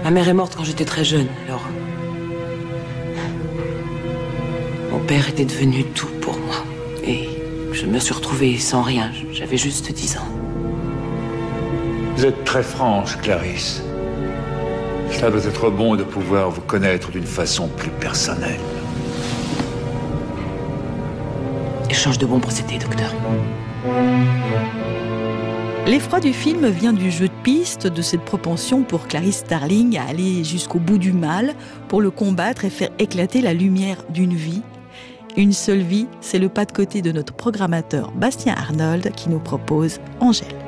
Ma mère est morte quand j'étais très jeune, alors... Mon père était devenu tout pour moi. Et je me suis retrouvée sans rien. J'avais juste 10 ans. Vous êtes très franche, Clarisse. Cela doit être bon de pouvoir vous connaître d'une façon plus personnelle. Échange de bons procédés, docteur. L'effroi du film vient du jeu de piste, de cette propension pour Clarice Starling à aller jusqu'au bout du mal, pour le combattre et faire éclater la lumière d'une vie. Une seule vie, c'est le pas de côté de notre programmateur Bastien Arnold qui nous propose Angèle.